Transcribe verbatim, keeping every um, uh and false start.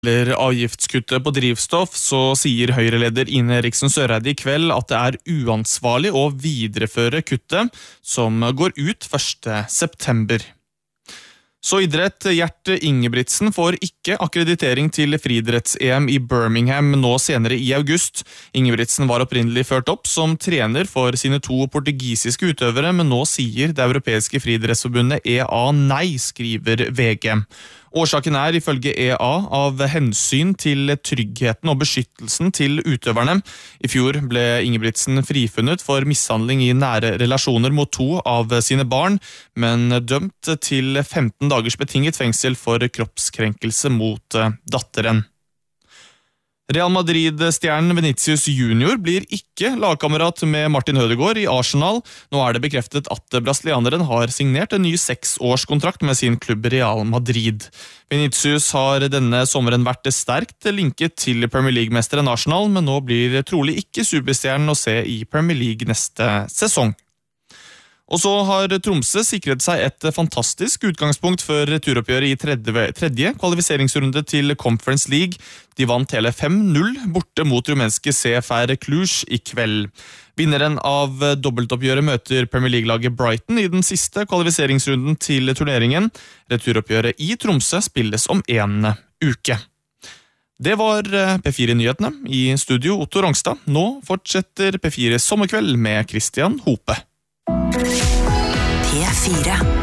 Eller avgiftskuttet på drivstoff, så sier Høyre-leder Ine Eriksen Søreide i kveld at det er uansvarlig å videreføre kuttet, som går ut første september. Så idrett, Gjert Ingebrigtsen får ikke akkreditering til friidretts-E M i Birmingham nå senere i august. Ingebrigtsen var opprinnelig ført opp som trener for sine to portugisiske utøvere, men nå sier det europeiske friidrettsforbundet E A nei, skriver V G. Årsaken er ifølge E A av hensyn til tryggheten og beskyttelsen til utøverne. I fjor ble Ingebrigtsen frifunnet for mishandling i nære relasjoner mot to av sine barn, men dømt til femten dagers betinget fengsel for kroppskrenkelse mot datteren. Real Madrid-stjernen Vinicius Junior blir ikke lagkamerat med Martin Ødegaard i Arsenal. Nå er det bekreftet at brasilianeren har signert en ny seksårskontrakt med sin klubb Real Madrid. Vinicius har denne sommeren vært sterkt linket til Premier League-mesteren Arsenal, men nå blir trolig ikke superstjernen å se i Premier League neste sesong. Og så har Tromsø sikret seg et fantastisk utgangspunkt for returoppgjøret i tredje, tredje kvalifiseringsrunde til Conference League. De vant hele fem null borte mot rumenske C F R Cluj i kveld. Vinneren av dobbeltoppgjøret møter Premier League-laget Brighton i den siste kvalifiseringsrunden til turneringen. Returoppgjøret i Tromsø spilles om en uke. Det var P fire-nyhetene. I studio Otto Rongstad. Nå fortsetter P fire Sommerkveld med Christian Hope. P fire